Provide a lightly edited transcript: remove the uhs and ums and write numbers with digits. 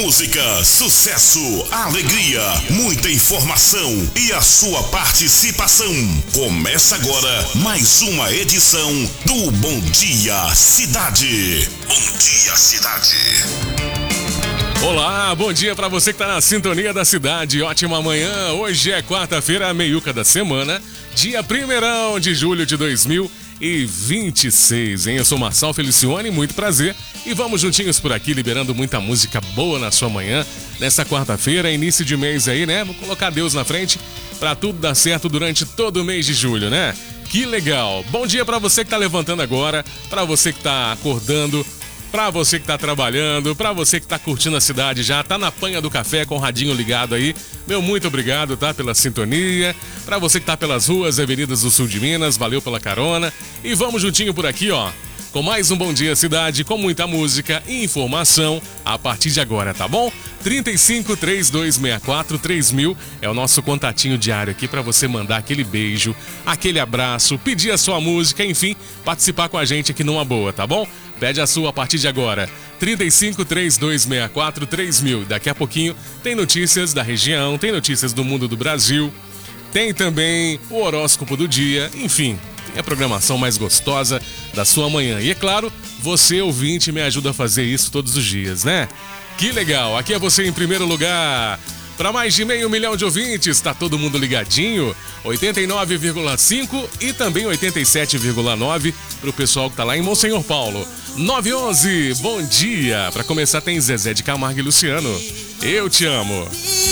música, sucesso, alegria, muita informação e a sua participação. Começa agora mais uma edição do Bom Dia Cidade. Bom Dia Cidade. Olá, bom dia pra você que tá na sintonia da cidade. Ótima manhã. Hoje é quarta-feira, a meiuca da semana, dia 1º de julho de 2026, hein? Eu sou Marçal Felicione, muito prazer. E vamos juntinhos por aqui, liberando muita música boa na sua manhã. Nessa quarta-feira, início de mês aí, né? Vou colocar Deus na frente pra tudo dar certo durante todo o mês de julho, né? Que legal. Bom dia pra você que tá levantando agora, pra você que tá acordando, pra você que tá trabalhando, pra você que tá curtindo a cidade já, tá na panha do café com o radinho ligado aí. Meu muito obrigado, tá? Pela sintonia. Pra você que tá pelas ruas, avenidas do sul de Minas, valeu pela carona. E vamos juntinho por aqui, ó, com mais um Bom Dia Cidade, com muita música e informação a partir de agora, tá bom? 35-3264-3000 é o nosso contatinho diário aqui pra você mandar aquele beijo, aquele abraço, pedir a sua música, enfim, participar com a gente aqui numa boa, tá bom? Pede a sua a partir de agora, 35-3264-3000. Daqui a pouquinho tem notícias da região, tem notícias do mundo do Brasil, tem também o horóscopo do dia, enfim, tem a programação mais gostosa da sua manhã. E é claro, você ouvinte me ajuda a fazer isso todos os dias, né? Que legal, aqui é você em primeiro lugar. Para mais de 500 mil de ouvintes, tá todo mundo ligadinho? 89,5 e também 87,9 pro pessoal que tá lá em Monsenhor Paulo. 911, bom dia. Para começar tem Zezé de Camargo e Luciano. Eu te amo.